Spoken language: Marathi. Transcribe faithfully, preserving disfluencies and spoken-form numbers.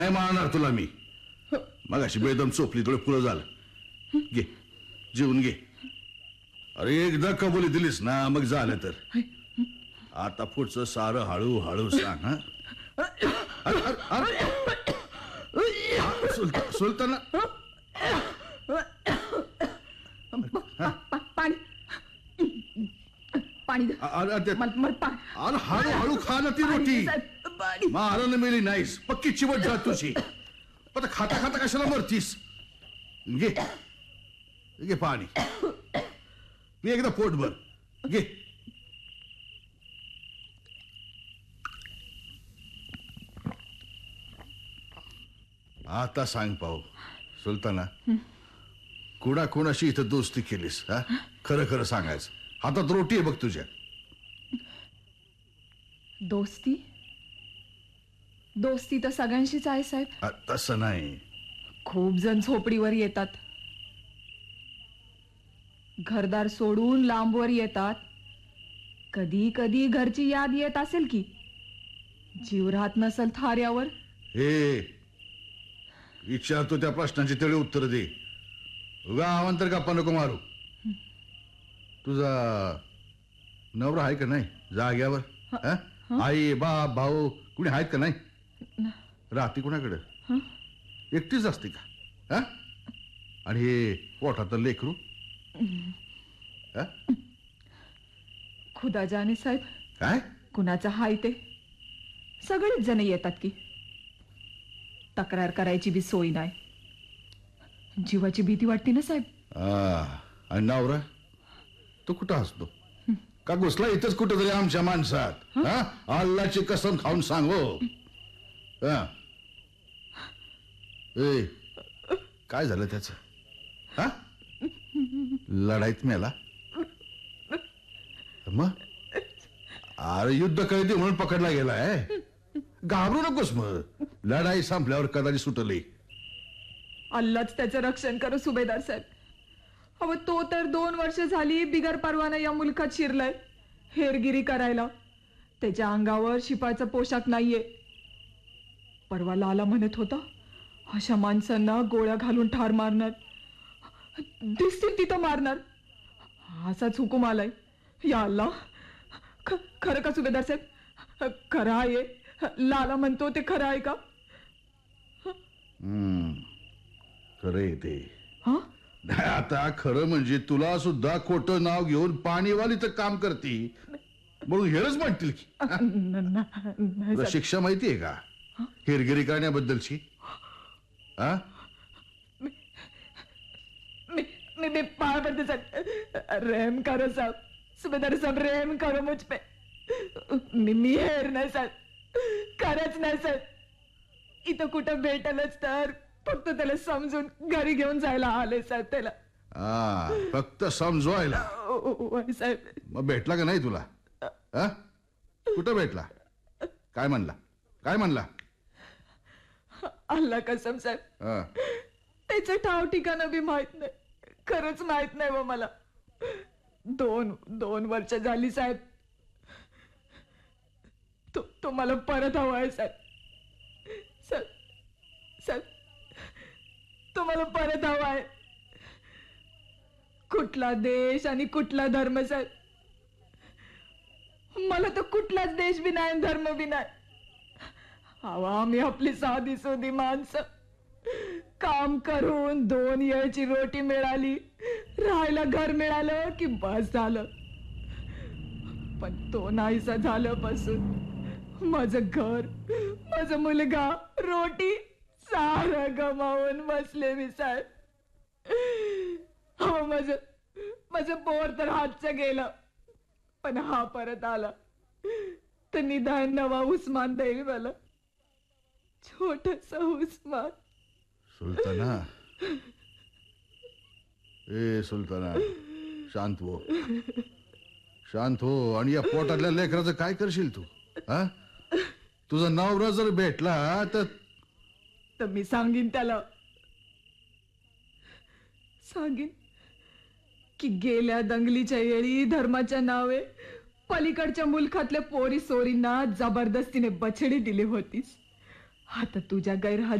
नाही मारणार तुला मी. मग अशी बेदम चोपली थोडं पुरं झालं. घे जेवून घे. अरे एकदा कबुली दिलीस ना मग झालं तर. आता पुढचं सारं हळू हळू सांग. हा सुलताना पाणी पाणी अरे हळू हळू खा ना ती रोटी. मारायला मिळली नाहीस पक्की चिवट जात तुझी. आता खाता खाता कशाला मरतीस. घे घे पाणी. मी एकदा पोट भर घे. आता सांग पाहू सुलताना कुणा कुणाशी इथं दोस्ती केलीस. हा खरं खरं सांगायचं. हातात रोटी आहे बघ तुझ्या. दोस्ती दोस्ती तर सगळ्यांशीच आहे साहेब. तसं नाही. खूप जण झोपडीवर येतात, घरदार सोडून लांबवर येतात. कधी कधी घरची याद येत असेल की जीव राहत नसेल थाऱ्यावर. हे विचारतो त्या प्रश्नांची तेवढी उत्तर दे. उगा अवांतर गप्पा नको मारू. तुझा नवरा आहे का नाही जाग्यावर. आई बाप भाऊ कुणी आहेत का नाही. राहती कुणाकडे एकटीच असते का. हा आणि हे पोटात लेकरू. खुदा जाणे साहेब. काय कुणाचं हाय ते. सगळेच जण येतात की तक्रार करायची बी सोय नाही. जीवाची भीती वाटते ना साहेब. आणि नवरा तो कुठं असतो का घुसला इथंच कुठं तरी आमच्या माणसात. हा अल्लाची कसम खाऊन सांगो. ए काय झालं त्याच. हा लढाईत मेला मग. अरे युद्ध कळते म्हणून पकडला गेलाय. घाबरू नकोस मग. लढाई संपल्यावर कदाचित सुटली. अल्लाच त्याचं रक्षण करो सुभेदार साहेब. अहो तो तर दोन वर्ष झाली बिगर परवाना या मुलखात शिरलाय हेरगिरी करायला. त्याच्या अंगावर शिपाचा पोशाख नाहीये. परवा लाला म्हणत होता अशा माणसांना गोळ्या घालून ठार मारणार, दिसतील तिथं मारणार. असाच हुकूम आलाय. या अल्ला. खरं का सुभेदार साहेब. खरं आहे. लाला म्हणतो ते खरं आहे का. खरं आहे ते. आता खरं म्हणजे तुला सुद्धा खोटं नाव घेऊन पाणीवालीचं काम करती म्हणून हेरच म्हणतील की. शिक्षा माहितीये का हेरगिरी करण्याबद्दलची. हा मी मी पाय पड़ते सर. रहम करो साहब. सुबेदार साहब रहम करो मुझ पे. मी मी हेर नाही सर. खरंच नाही सर. इथं कुठं भेटलच तर फक्त त्याला समजून घरी घेऊन जायला आले साहेब. त्याला फक्त समजवायला साहेब. मग भेटला का नाही तुला. कुठं भेटला. काय म्हणला काय म्हणला. अल्ला कसम साहेब त्याचं ठाव ठिकाणं बी माहित नाही. खरंच माहित नाही व मला. दोन दोन वर्ष झाली साहेब. तो तो मला परत हवा आहे साहेब. साहेब साहेब तो मला परत हवा आहे. कुठला देश आणि कुठला धर्म साहेब. मला तर कुठलाच देश बी नाही धर्म बी नाही. हवा आम्ही आपली साधी सोधी माणसं. काम करून दोन वेळची रोटी मिळाली, राहायला घर मिळालं की बस झालं. पण तो नाहीसा झाल्यापासून माझं घर, माझा मुलगा, रोटी सारं गमावून बसले मी साहेब. हो माझं माझं पोर तर हातचं गेलं. पण हा परत आला तर निदान नवा उस्मान देईल मला. छोटसा उस्मान. सुलताना ए सुलताना शांत हो शांत हो. आणि या पोटातल्या लेकराचं काय करशील तू. हा तुझा नवरा जर भेटला तर तर मी सांगीन त्याला. सांगीन की गेल्या दंगलीच्या वेळी धर्माच्या नावे पलीकडच्या मुलखातल्या पोरी सोरींना जबरदस्तीने बछडी दिली होतीस आता तुझ्या गैरहजेरीत